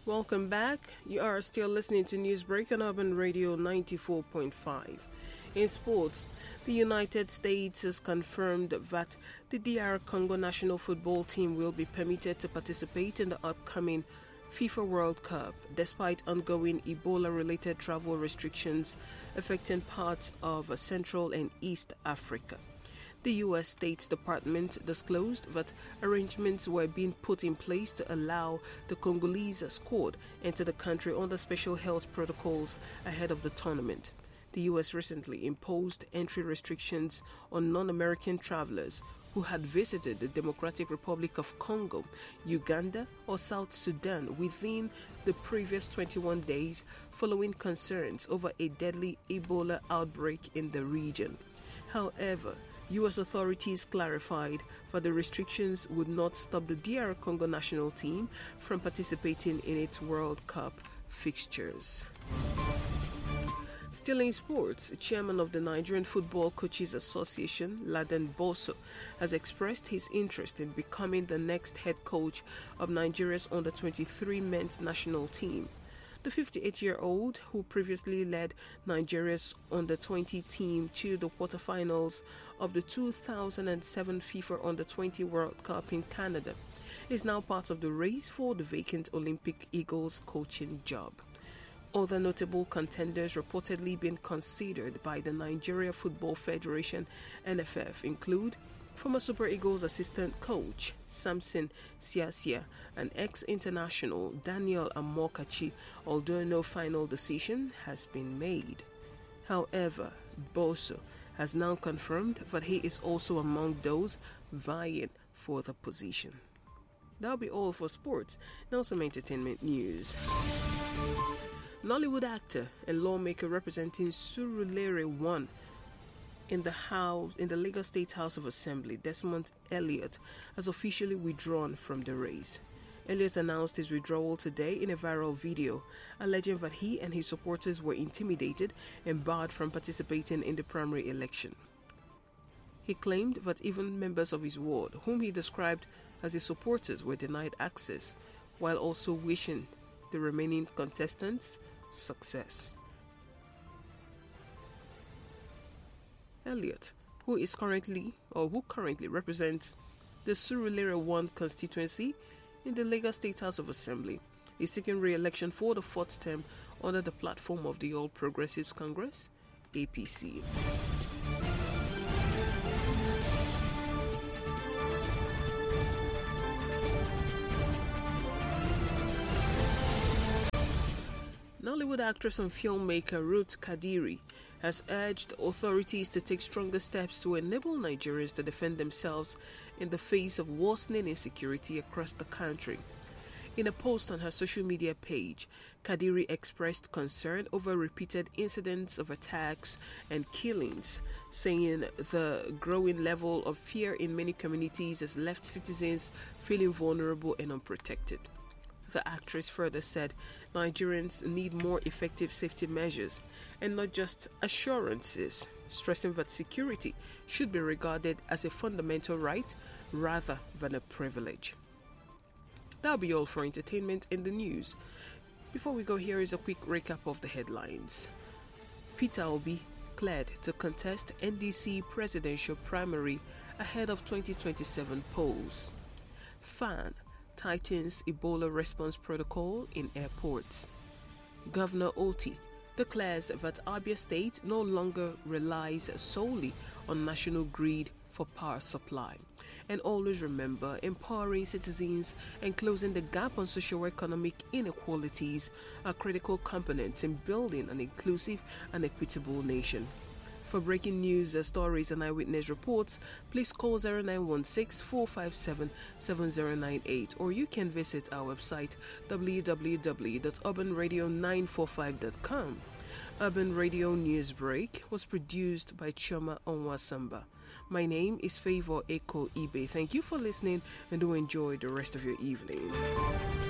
Welcome back. You are still listening to Newsbreak on Urban Radio 94.5. In sports, the United States has confirmed that the DR Congo national football team will be permitted to participate in the upcoming FIFA World Cup despite ongoing Ebola-related travel restrictions affecting parts of Central and East Africa. The U.S. State Department disclosed that arrangements were being put in place to allow the Congolese squad into the country under special health protocols ahead of the tournament. The U.S. recently imposed entry restrictions on non-American travelers who had visited the Democratic Republic of Congo, Uganda, or South Sudan within the previous 21 days following concerns over a deadly Ebola outbreak in the region. However, U.S. authorities clarified that the restrictions would not stop the DR Congo national team from participating in its World Cup fixtures. Still in sports, chairman of the Nigerian Football Coaches Association, Laden Boso, has expressed his interest in becoming the next head coach of Nigeria's under-23 men's national team. The 58-year-old, who previously led Nigeria's under-20 team to the quarterfinals of the 2007 FIFA Under-20 World Cup in Canada, is now part of the race for the vacant Olympic Eagles coaching job. Other notable contenders reportedly being considered by the Nigeria Football Federation (NFF) include former Super Eagles assistant coach Samson Siasia and ex-international Daniel Amokachi, although no final decision has been made. However, Boso has now confirmed that he is also among those vying for the position. That'll be all for sports. Now some entertainment news. Nollywood actor and lawmaker representing Surulere 1 in the Lagos State House of Assembly, Desmond Elliott, has officially withdrawn from the race. Elliott announced his withdrawal today in a viral video, alleging that he and his supporters were intimidated and barred from participating in the primary election. He claimed that even members of his ward, whom he described as his supporters, were denied access, while also wishing the remaining contestants success. Elliott, who currently represents the Surulere 1 constituency in the Lagos State House of Assembly, is seeking re-election for the fourth term under the platform of the All Progressives Congress, APC. Nollywood actress and filmmaker Ruth Kadiri has urged authorities to take stronger steps to enable Nigerians to defend themselves in the face of worsening insecurity across the country. In a post on her social media page, Kadiri expressed concern over repeated incidents of attacks and killings, saying the growing level of fear in many communities has left citizens feeling vulnerable and unprotected. The actress further said Nigerians need more effective safety measures and not just assurances, stressing that security should be regarded as a fundamental right rather than a privilege. That'll be all for entertainment in the news. Before we go, here is a quick recap of the headlines. Peter Obi cleared to contest NDC presidential primary ahead of 2027 polls. FAN tightens Ebola response protocol in airports. Governor Oti declares that Abia State no longer relies solely on national grid for power supply. And always remember, empowering citizens and closing the gap on socio-economic inequalities are critical components in building an inclusive and equitable nation. For breaking news, stories and eyewitness reports, please call 0916-457-7098 or you can visit our website www.urbanradio945.com. Urban Radio Newsbreak was produced by Choma Onwasamba. My name is Favor Eko Ibe. Thank you for listening and do enjoy the rest of your evening.